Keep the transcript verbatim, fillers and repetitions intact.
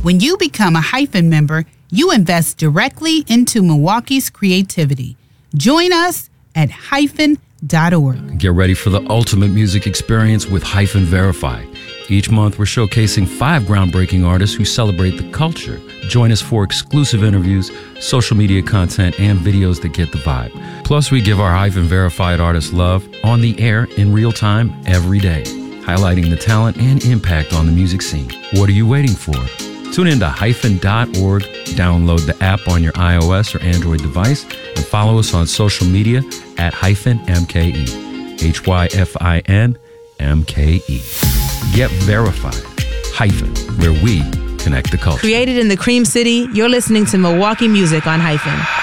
When you become a Hyphen member, you invest directly into Milwaukee's creativity. Join us at hyphen dot org. Get ready for the ultimate music experience with Hyphen Verified. Each month, we're showcasing five groundbreaking artists who celebrate the culture. Join us for exclusive interviews, social media content, and videos that get the vibe. Plus, we give our Hyphen Verified artists love on the air in real time every day, highlighting the talent and impact on the music scene. What are you waiting for? Tune in to hyphen dot org, download the app on your iOS or Android device, and follow us on social media at hyphen M K E. H Y F I N M K E. Get verified. Hyphen, where we connect the culture. Created in the Cream City, you're listening to Milwaukee Music on Hyphen.